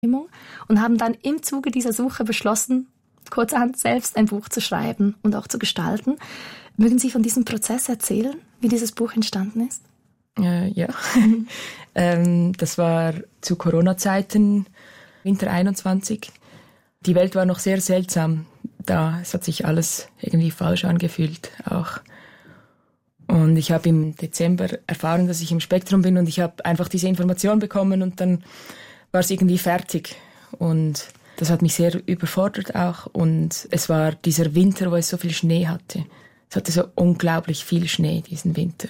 und haben dann im Zuge dieser Suche beschlossen, kurzerhand selbst ein Buch zu schreiben und auch zu gestalten. Mögen Sie von diesem Prozess erzählen, wie dieses Buch entstanden ist? Ja, das war zu Corona-Zeiten, Winter 21. Die Welt war noch sehr seltsam da. Es hat sich alles irgendwie falsch angefühlt auch. Und ich habe im Dezember erfahren, dass ich im Spektrum bin und ich habe einfach diese Information bekommen und dann war es irgendwie fertig. Und das hat mich sehr überfordert auch. Und es war dieser Winter, wo es so viel Schnee hatte. Es hatte so unglaublich viel Schnee diesen Winter.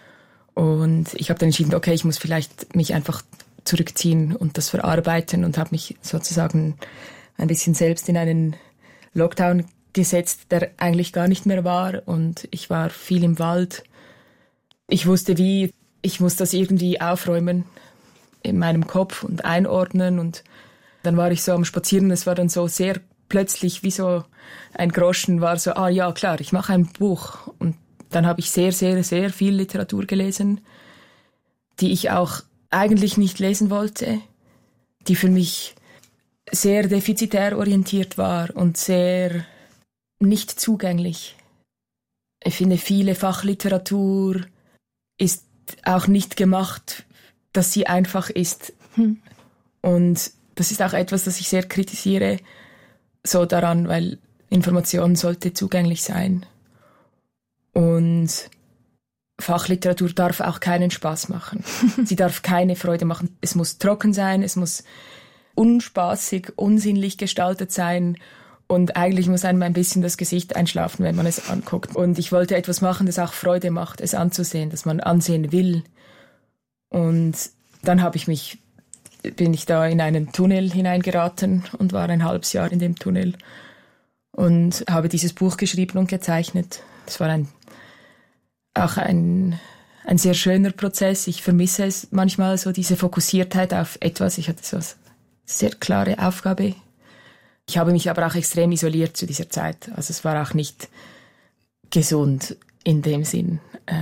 Und ich habe dann entschieden, okay, ich muss vielleicht mich einfach zurückziehen und das verarbeiten und habe mich sozusagen ein bisschen selbst in einen Lockdown gesetzt, der eigentlich gar nicht mehr war. Und ich war viel im Wald. Ich wusste ich muss das irgendwie aufräumen in meinem Kopf und einordnen. Und dann war ich so am Spazieren. Es war dann so sehr plötzlich, wie so ein Groschen, war so, ja klar, ich mache ein Buch. Und dann habe ich sehr, sehr, sehr viel Literatur gelesen, die ich auch eigentlich nicht lesen wollte, die für mich sehr defizitär orientiert war und sehr nicht zugänglich. Ich finde, viele Fachliteratur ist auch nicht gemacht, dass sie einfach ist. Und das ist auch etwas, das ich sehr kritisiere, so daran, weil Information sollte zugänglich sein. Und Fachliteratur darf auch keinen Spaß machen. Sie darf keine Freude machen. Es muss trocken sein, es muss unspaßig, unsinnlich gestaltet sein und eigentlich muss einem ein bisschen das Gesicht einschlafen, wenn man es anguckt. Und ich wollte etwas machen, das auch Freude macht, es anzusehen, das man ansehen will. Und dann bin ich da in einen Tunnel hineingeraten und war ein halbes Jahr in dem Tunnel und habe dieses Buch geschrieben und gezeichnet. Das war auch ein sehr schöner Prozess. Ich vermisse es manchmal, so diese Fokussiertheit auf etwas. Ich hatte so eine sehr klare Aufgabe. Ich habe mich aber auch extrem isoliert zu dieser Zeit. Also es war auch nicht gesund in dem Sinn.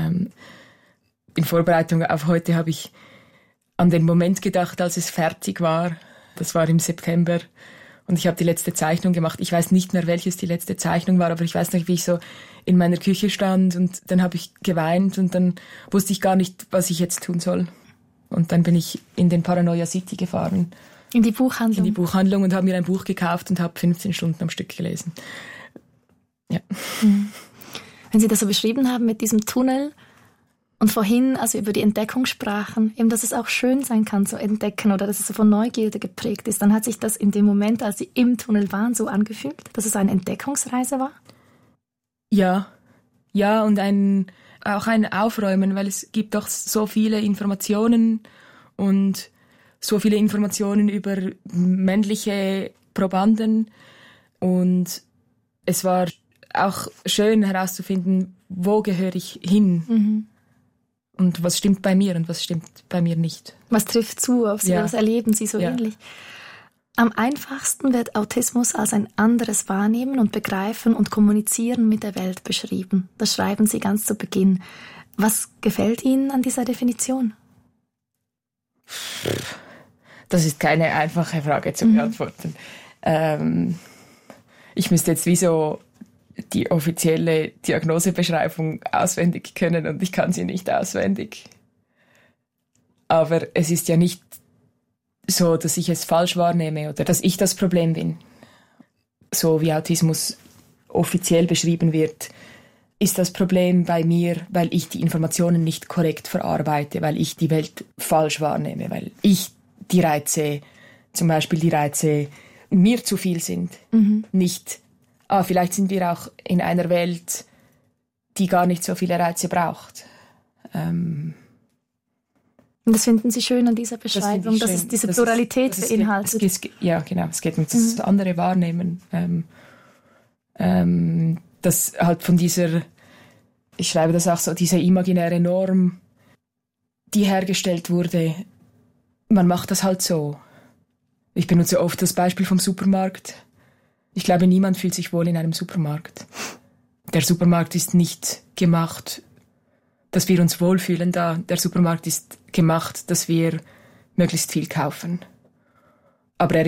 In Vorbereitung auf heute habe ich an den Moment gedacht, als es fertig war. Das war im September. Und ich habe die letzte Zeichnung gemacht. Ich weiß nicht mehr, welches die letzte Zeichnung war, aber ich weiß noch, wie ich so in meiner Küche stand und dann habe ich geweint und dann wusste ich gar nicht, was ich jetzt tun soll. Und dann bin ich in den Paranoia City gefahren. In die Buchhandlung? In die Buchhandlung und habe mir ein Buch gekauft und habe 15 Stunden am Stück gelesen. Ja. Wenn Sie das so beschrieben haben mit diesem Tunnel und vorhin also über die Entdeckung sprachen, eben, dass es auch schön sein kann, so entdecken oder dass es so von Neugierde geprägt ist, dann hat sich das in dem Moment, als Sie im Tunnel waren, so angefühlt, dass es eine Entdeckungsreise war? Ja, und auch ein Aufräumen, weil es gibt doch so viele Informationen und so viele Informationen über männliche Probanden und es war auch schön herauszufinden, wo gehöre ich hin und was stimmt bei mir und was stimmt bei mir nicht. Was trifft zu auf Sie, was erleben Sie so ähnlich? Am einfachsten wird Autismus als ein anderes Wahrnehmen und Begreifen und Kommunizieren mit der Welt beschrieben. Das schreiben Sie ganz zu Beginn. Was gefällt Ihnen an dieser Definition? Das ist keine einfache Frage zu beantworten. Ich müsste jetzt wie so die offizielle Diagnosebeschreibung auswendig können und ich kann sie nicht auswendig. Aber es ist ja nicht so, dass ich es falsch wahrnehme oder dass ich das Problem bin. So wie Autismus offiziell beschrieben wird, ist das Problem bei mir, weil ich die Informationen nicht korrekt verarbeite, weil ich die Welt falsch wahrnehme, weil ich zum Beispiel die Reize mir zu viel sind. Nicht, vielleicht sind wir auch in einer Welt, die gar nicht so viele Reize braucht. Und das finden Sie schön an dieser Beschreibung, dass es diese Pluralität beinhaltet. Ja, genau. Es geht um das andere Wahrnehmen. Das halt von dieser, ich schreibe das auch so, diese imaginäre Norm, die hergestellt wurde, man macht das halt so. Ich benutze oft das Beispiel vom Supermarkt. Ich glaube, niemand fühlt sich wohl in einem Supermarkt. Der Supermarkt ist nicht gemacht, dass wir uns wohlfühlen da. Der Supermarkt ist gemacht, dass wir möglichst viel kaufen. Aber er